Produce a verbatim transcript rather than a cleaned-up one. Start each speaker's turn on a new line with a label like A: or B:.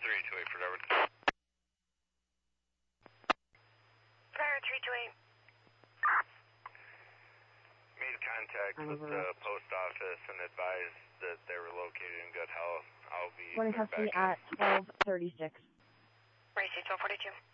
A: three two eight for Darwin.
B: Fire three two eight.
A: Made contact with the post office and advised that they were located in good health. I'll be
C: Morning custody at twelve thirty-six.
B: Racy twelve forty-two.